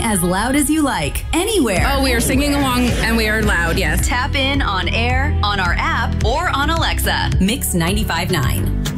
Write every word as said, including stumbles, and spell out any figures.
as loud as you like, anywhere. Oh, we are singing along and we are loud, yes. Tap in on air, on our app, or on Alexa. Mix ninety-five point nine.